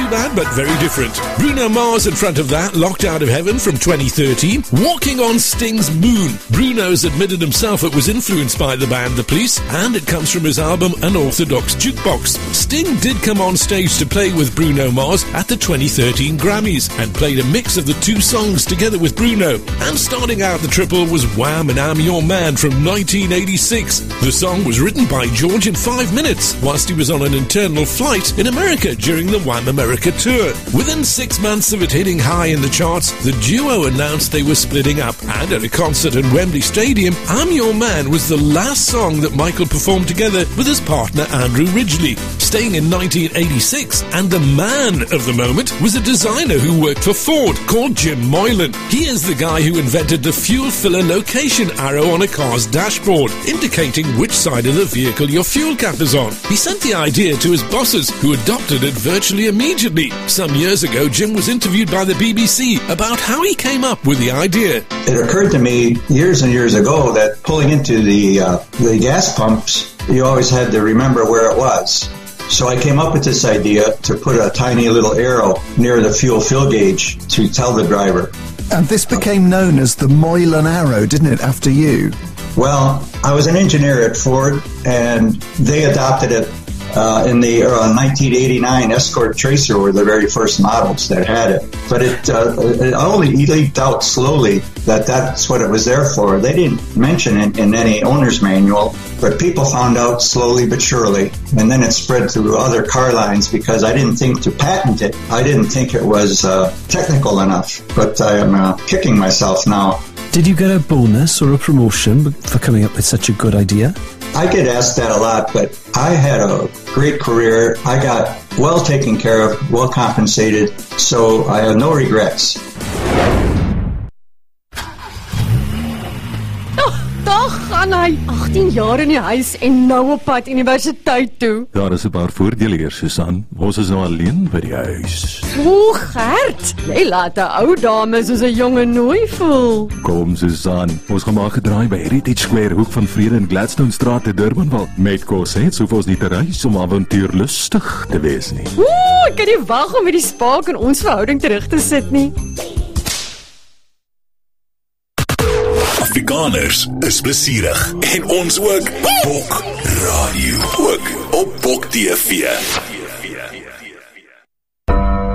too bad, but very different. Bruno Mars in front of that, Locked Out of Heaven from 2013, Walking on Sting's Moon. Bruno's admitted himself it was influenced by the band The Police, and it comes from his album Unorthodox Jukebox. Sting did come on stage to play with Bruno Mars at the 2013 Grammys, and played a mix of the two songs together with Bruno. And starting out the triple was Wham! And I'm Your Man from 1986. The song was written by George in 5 minutes, whilst he was on an internal flight in America during the Wham! America tour. Within 6 months of it hitting high in the charts, the duo announced they were splitting up, and at a concert in Wembley Stadium, I'm Your Man was the last song that Michael performed together with his partner Andrew Ridgeley. Staying in 1986, and the man of the moment was a designer who worked for Ford called Jim Moylan. He is the guy who invented the fuel filler location arrow on a car's dashboard, indicating which side of the vehicle your fuel cap is on. He sent the idea to his bosses, who adopted it virtually immediately. Some years ago, Jim was interviewed by the BBC about how he came up with the idea. It occurred to me years and years ago that pulling into the gas pumps, you always had to remember where it was. So I came up with this idea to put a tiny little arrow near the fuel fill gauge to tell the driver. And this became known as the Moylan Arrow, didn't it, after you? Well, I was an engineer at Ford, and they adopted it in the 1989 Escort Tracer were the very first models that had it. But it only leaked out slowly that that's what it was there for. They didn't mention it in any owner's manual, but people found out slowly but surely. And then it spread through other car lines because I didn't think to patent it. I didn't think it was technical enough, but I am kicking myself now. Did you get a bonus or a promotion for coming up with such a good idea? I get asked that a lot, but I had a great career. I got well taken care of, well compensated, so I have no regrets. Daar gaan hy, 18 jaar in die huis en nou op pad universiteit toe. Daar is 'n paar voordele hier, Susan. Ons is nou alleen by die huis. O, Gert, jy laat 'n ou dame soos 'n jonge nooi voel. Kom, Susan, ons gaan maar gedraai by Heritage Square, hoek van Vrede en Gladstone Straat te Durbanville. Met kos, het hoef ons nie te reis om avontuurlustig te wees nie. Ek kan nie wag om met die spaak in ons verhouding terug te sit nie. Afrikaners is plesierig en ons ook. Bok Radio ook op Bok TV.